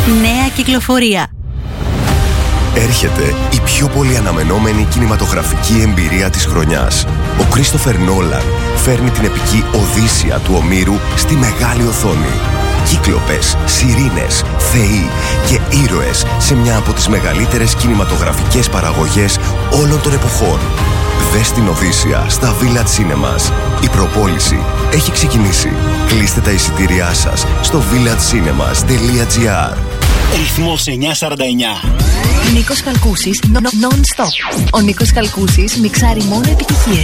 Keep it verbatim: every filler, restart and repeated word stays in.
Νέα κυκλοφορία. Έρχεται η πιο πολύ αναμενόμενη κινηματογραφική εμπειρία της χρονιάς. Ο Κρίστοφερ Νόλαν φέρνει την επική Οδύσσεια του Ομήρου στη μεγάλη οθόνη. Κύκλοπες, σιρήνες, θεοί και ήρωες σε μια από τις μεγαλύτερες κινηματογραφικές παραγωγές όλων των εποχών. Δες την Οδύσσεια στα Village Cinemas. Η προπόληση έχει ξεκινήσει. Κλείστε τα εισιτήριά σας στο village cinemas τελεία gr. Ρυθμός εννιακόσια σαράντα εννιά. Νίκος Χαλκούσης, non-stop. Ο Νίκος Χαλκούσης μιξάρει μόνο επιτυχίες.